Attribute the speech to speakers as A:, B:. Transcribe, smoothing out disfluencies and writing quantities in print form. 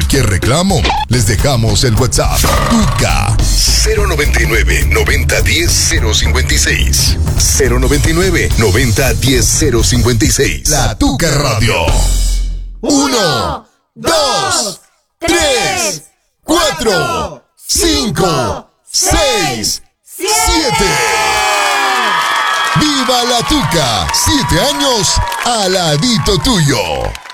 A: cualquier reclamo, les dejamos el WhatsApp. Tuca 099 90 10 056. 099 90 10 056. La Tuca Radio. 1, 2, 3, 4, 5, 6, 7. ¡Viva la Tuca! 7 años al ladito tuyo.